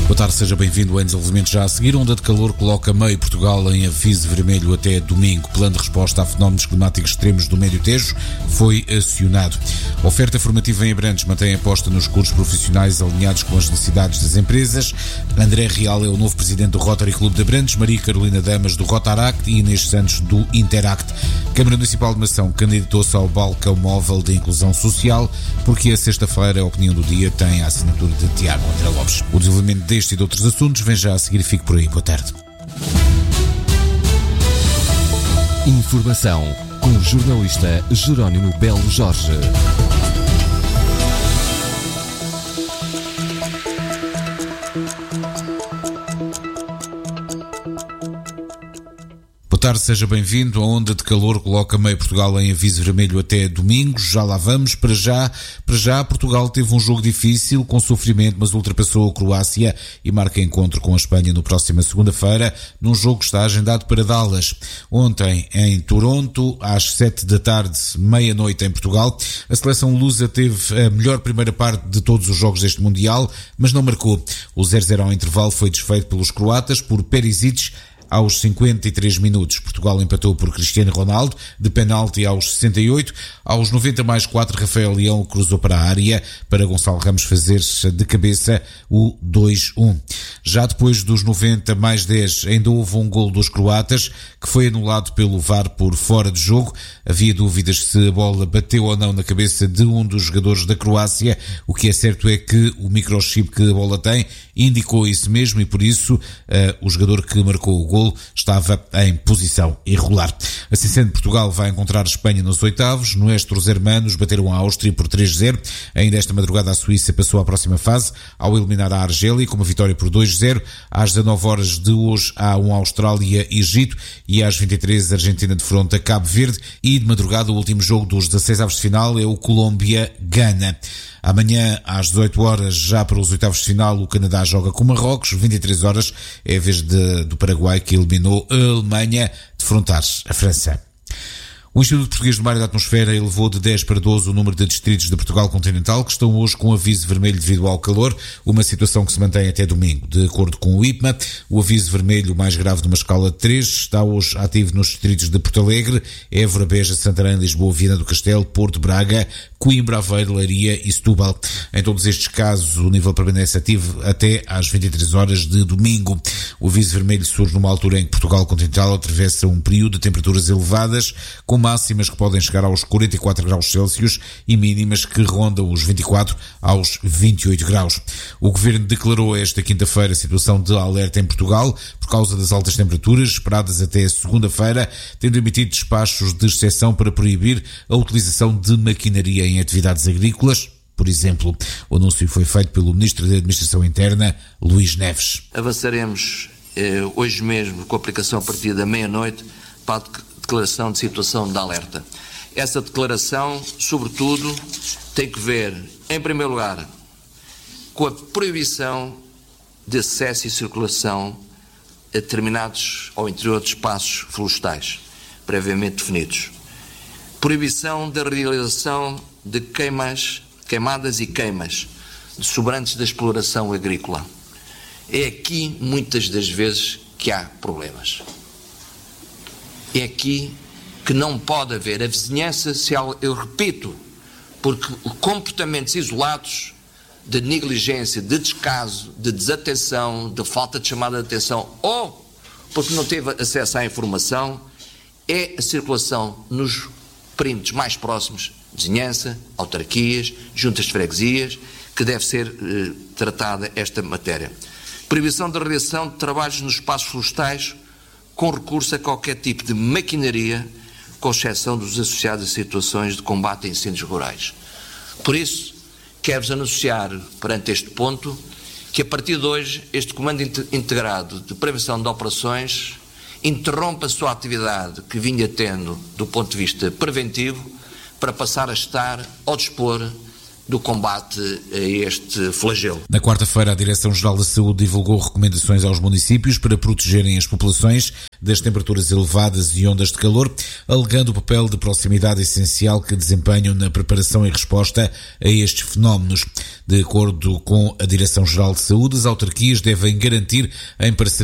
Boa tarde, seja bem-vindo em desenvolvimento já a seguir. Onda de calor coloca meio Portugal em aviso vermelho até domingo. Plano de resposta a fenómenos climáticos extremos do Médio Tejo foi acionado. A oferta formativa em Abrantes mantém a aposta nos cursos profissionais alinhados com as necessidades das empresas. André Real é o novo presidente do Rotary Clube de Abrantes, Maria Carolina Damas do Rotaract e Inês Santos do Interact. Câmara Municipal de Mação candidatou-se ao balcão móvel de inclusão social, porque a sexta-feira, a opinião do dia, tem a assinatura de Tiago André Lopes. O desenvolvimento deste e de outros assuntos vem já a seguir e fique por aí. Boa tarde. Informação com o jornalista Jerónimo Belo Jorge. Boa tarde, seja bem-vindo. A onda de calor coloca meio Portugal em aviso vermelho até domingo. Já lá vamos. Para já, Portugal teve um jogo difícil, com sofrimento, mas ultrapassou a Croácia e marca encontro com a Espanha no próxima segunda-feira, num jogo que está agendado para Dallas. Ontem, em Toronto, às 7 da tarde, meia-noite em Portugal, a seleção lusa teve a melhor primeira parte de todos os jogos deste Mundial, mas não marcou. O 0-0 ao intervalo foi desfeito pelos croatas por Perisic aos 53 minutos. Portugal empatou por Cristiano Ronaldo, de penalti aos 68. Aos 90 mais 4, Rafael Leão cruzou para a área para Gonçalo Ramos fazer de cabeça o 2-1. Já depois dos 90 mais 10, ainda houve um golo dos croatas, que foi anulado pelo VAR por fora de jogo. Havia dúvidas se a bola bateu ou não na cabeça de um dos jogadores da Croácia. O que é certo é que o microchip que a bola tem indicou isso mesmo e por isso o jogador que marcou o golo estava em posição irregular. Assim sendo, Portugal vai encontrar a Espanha nos oitavos. Nuestros hermanos bateram a Áustria por 3-0. Ainda esta madrugada a Suíça passou à próxima fase ao eliminar a Argélia com uma vitória por 2-0. Às 19 horas de hoje há um Austrália-Egito e às 23 a Argentina defronta Cabo Verde e de madrugada o último jogo dos 16 avos de final é o Colômbia-Gana. Amanhã, às 18 horas, já para os oitavos de final, o Canadá joga com Marrocos. 23 horas é a vez do Paraguai, que eliminou a Alemanha, defrontar a França. O Instituto Português do Mar e da Atmosfera elevou de 10 para 12 o número de distritos de Portugal continental que estão hoje com aviso vermelho devido ao calor, uma situação que se mantém até domingo. De acordo com o IPMA, o aviso vermelho mais grave de uma escala de 3 está hoje ativo nos distritos de Porto Alegre, Évora, Beja, Santarém, Lisboa, Viana do Castelo, Porto, Braga, Coimbra, Aveiro, Leiria e Setúbal. Em todos estes casos, o nível permanece ativo até às 23 horas de domingo. O aviso vermelho surge numa altura em que Portugal continental atravessa um período de temperaturas elevadas, com máximas que podem chegar aos 44 graus Celsius e mínimas que rondam os 24 aos 28 graus. O Governo declarou esta quinta-feira a situação de alerta em Portugal por causa das altas temperaturas esperadas até segunda-feira, tendo emitido despachos de exceção para proibir a utilização de maquinaria em atividades agrícolas. Por exemplo, o anúncio foi feito pelo Ministro da Administração Interna, Luís Neves. Avançaremos hoje mesmo com a aplicação a partir da meia-noite para a declaração de situação de alerta. Essa declaração, sobretudo, tem que ver, em primeiro lugar, com a proibição de acesso e circulação a determinados ou interior de espaços florestais, previamente definidos. Proibição da realização de queimadas e queimas de sobrantes da exploração agrícola. É aqui, muitas das vezes, que há problemas. É aqui que não pode haver a vizinhança, eu repito, porque comportamentos isolados de negligência, de descaso, de desatenção, de falta de chamada de atenção ou porque não teve acesso à informação, é a circulação nos perímetros mais próximos, vizinhança, autarquias, juntas de freguesias, que deve ser tratada esta matéria. Proibição da realização de trabalhos nos espaços florestais com recurso a qualquer tipo de maquinaria, com exceção dos associados a situações de combate a incêndios rurais. Por isso, quero-vos anunciar, perante este ponto, que a partir de hoje, este Comando Integrado de Prevenção de Operações interrompe a sua atividade que vinha tendo do ponto de vista preventivo para passar a estar ao dispor do combate a este flagelo. Na quarta-feira, a Direção-Geral da Saúde divulgou recomendações aos municípios para protegerem as populações das temperaturas elevadas e ondas de calor, alegando o papel de proximidade essencial que desempenham na preparação e resposta a estes fenómenos. De acordo com a Direção-Geral de Saúde, as autarquias devem garantir, em parceria